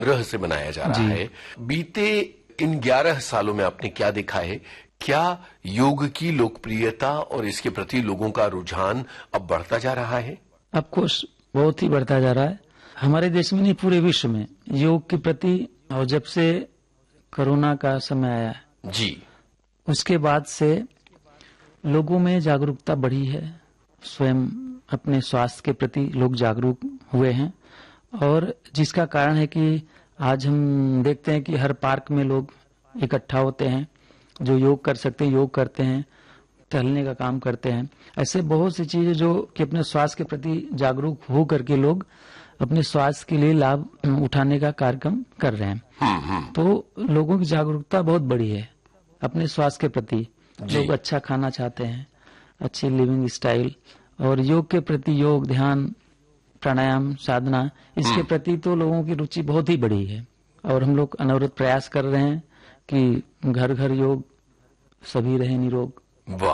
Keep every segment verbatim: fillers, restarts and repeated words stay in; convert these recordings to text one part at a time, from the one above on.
रहस्य बनाया जा रहा है। बीते इन ग्यारह सालों में आपने क्या देखा है? क्या योग की लोकप्रियता और इसके प्रति लोगों का रुझान अब बढ़ता जा रहा है? ऑफ कोर्स बहुत ही बढ़ता जा रहा है। हमारे देश में नहीं, पूरे विश्व में योग के प्रति, और जब से कोरोना का समय आया जी, उसके बाद से लोगों में जागरूकता बढ़ी है। स्वयं अपने स्वास्थ्य के प्रति लोग जागरूक हुए हैं, और जिसका कारण है कि आज हम देखते हैं कि हर पार्क में लोग इकट्ठा होते हैं, जो योग कर सकते हैं योग करते हैं, टहलने का काम करते हैं। ऐसे बहुत सी चीजें जो कि अपने स्वास्थ्य के प्रति जागरूक हो करके लोग अपने स्वास्थ्य के लिए लाभ उठाने का कार्यक्रम कर रहे हैं। तो लोगों की जागरूकता बहुत बड़ी है अपने स्वास्थ्य के प्रति। लोग अच्छा खाना चाहते हैं, अच्छी लिविंग स्टाइल, और योग के प्रति, योग, ध्यान, प्राणायाम, साधना, इसके प्रति तो लोगों की रुचि बहुत ही बड़ी है। और हम लोग अनवरत प्रयास कर रहे हैं कि घर घर योग, सभी रहे निरोग। वाह।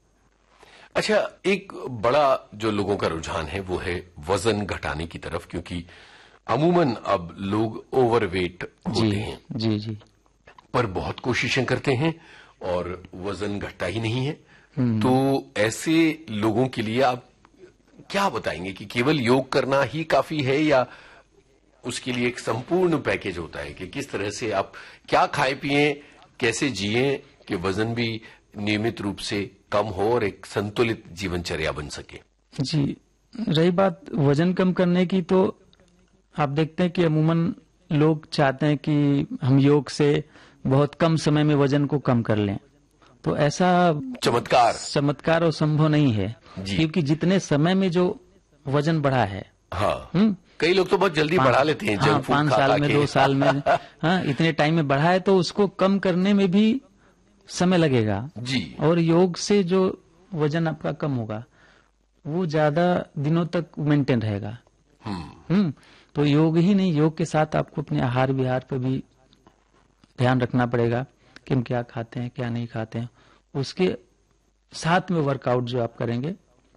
अच्छा, एक बड़ा जो लोगों का रुझान है वो है वजन घटाने की तरफ, क्योंकि अमूमन अब लोग ओवरवेट होते जी, हैं जी जी पर बहुत कोशिशें करते हैं और वजन घटता ही नहीं है। तो ऐसे लोगों के लिए आप क्या बताएंगे कि केवल योग करना ही काफी है, या उसके लिए एक संपूर्ण पैकेज होता है कि किस तरह से आप क्या खाए पिए, कैसे जिए कि वजन भी नियमित रूप से कम हो और एक संतुलित जीवनचर्या बन सके? जी, रही बात वजन कम करने की, तो आप देखते हैं कि अमूमन लोग चाहते हैं कि हम योग से बहुत कम समय में वजन को कम कर लें। तो ऐसा चमत्कार चमत्कार और संभव नहीं है, क्योंकि जितने समय में जो वजन बढ़ा है, हाँ, हुँ? कई लोग तो बहुत जल्दी बढ़ा लेते हैं, हाँ, जंक फूड पांच खा साल में, दो साल में, हाँ, इतने टाइम में बढ़ा है, तो उसको कम करने में भी समय लगेगा। जी। और योग से जो वजन आपका कम होगा वो ज्यादा दिनों तक मेंटेन रहेगा। हम्म तो योग ही नहीं, योग के साथ आपको अपने आहार विहार पर भी ध्यान रखना पड़ेगा कि हम क्या खाते हैं, क्या नहीं खाते हैं। उसके साथ में वर्कआउट जो आप करेंगे,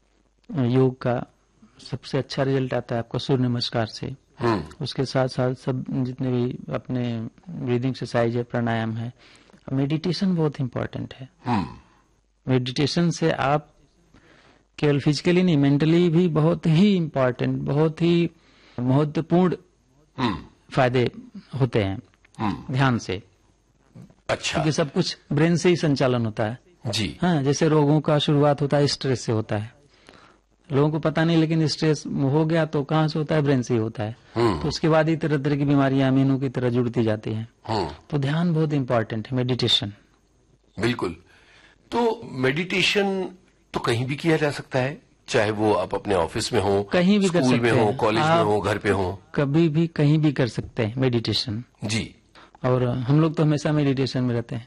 योग का सबसे अच्छा रिजल्ट आता है आपको सूर्य नमस्कार से। उसके साथ साथ सब जितने भी अपने ब्रीदिंग एक्सरसाइज है, प्राणायाम है, मेडिटेशन बहुत इंपॉर्टेंट है। मेडिटेशन से आप केवल फिजिकली नहीं, मेंटली भी बहुत ही इंपॉर्टेंट, बहुत ही महत्वपूर्ण फायदे होते हैं ध्यान से। अच्छा, क्योंकि सब कुछ ब्रेन से ही संचालन होता है। जी, हाँ, जैसे रोगों का शुरुआत होता है स्ट्रेस से होता है, लोगों को पता नहीं, लेकिन स्ट्रेस हो गया तो कहाँ से होता है? ब्रेन से ही होता है। तो उसके बाद ही तरह तरह की बीमारियां अमीनों की तरह जुड़ती जाती हैं। तो ध्यान बहुत इंपॉर्टेंट है, मेडिटेशन। बिल्कुल। तो मेडिटेशन तो कहीं भी किया जा सकता है, चाहे वो आप अपने ऑफिस में हो, कहीं भी कर स्कूल सकते में हो, हैं, कॉलेज में हो, घर पे हो, कभी भी कहीं भी कर सकते हैं मेडिटेशन। जी। और हम लोग तो हमेशा मेडिटेशन में रहते हैं।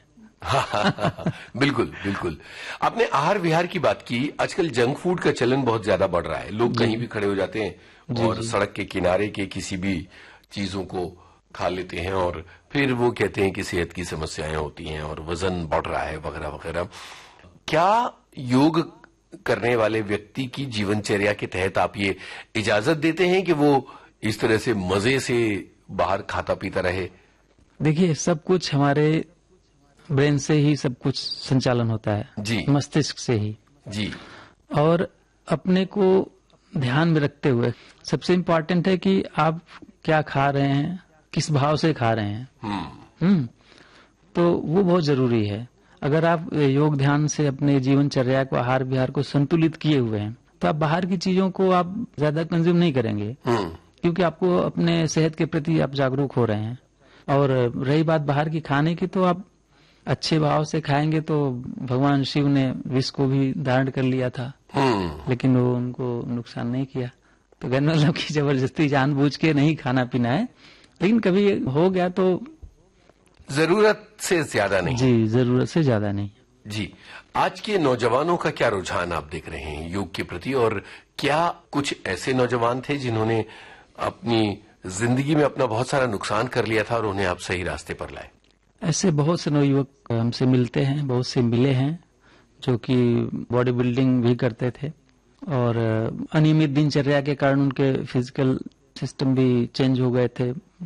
बिल्कुल बिल्कुल। आपने आहार विहार की बात की। आजकल जंक फूड का चलन बहुत ज्यादा बढ़ रहा है। लोग कहीं भी खड़े हो जाते हैं और जी, सड़क के किनारे के किसी भी चीजों को खा लेते हैं और फिर वो कहते हैं कि सेहत की समस्याएं होती हैं और वजन बढ़ रहा है वगैरह वगैरह। क्या योग करने वाले व्यक्ति की जीवनचर्या के तहत आप ये इजाजत देते हैं कि वो इस तरह से मजे से बाहर खाता पीता रहे? देखिए, सब कुछ हमारे ब्रेन से ही सब कुछ संचालन होता है जी, मस्तिष्क से ही जी। और अपने को ध्यान में रखते हुए सबसे इम्पोर्टेंट है कि आप क्या खा रहे हैं, किस भाव से खा रहे हैं। हम्म तो वो बहुत जरूरी है। अगर आप योग ध्यान से अपने जीवनचर्या को, आहार विहार को संतुलित किए हुए हैं, तो आप बाहर की चीजों को आप ज्यादा कंज्यूम नहीं करेंगे, क्योंकि आपको अपने सेहत के प्रति आप जागरूक हो रहे हैं। और रही बात बाहर की खाने की, तो आप अच्छे भाव से खाएंगे तो भगवान शिव ने विष को भी धारण कर लिया था, लेकिन वो उनको नुकसान नहीं किया। तो कहने मतलब कि जबरदस्ती जानबूझ के नहीं खाना पीना है, लेकिन कभी हो गया तो जरूरत से ज्यादा नहीं। जी, जरूरत से ज्यादा नहीं। जी। आज के नौजवानों का क्या रुझान आप देख रहे हैं योग के प्रति, और क्या कुछ ऐसे नौजवान थे जिन्होंने अपनी जिंदगी में अपना बहुत सारा नुकसान कर लिया था और उन्हें आप सही रास्ते पर लाए? ऐसे बहुत से नवयुवक हमसे मिलते हैं, बहुत से मिले हैं जो कि बॉडी बिल्डिंग भी करते थे और अनियमित दिनचर्या के कारण उनके फिजिकल सिस्टम भी चेंज हो गए थे।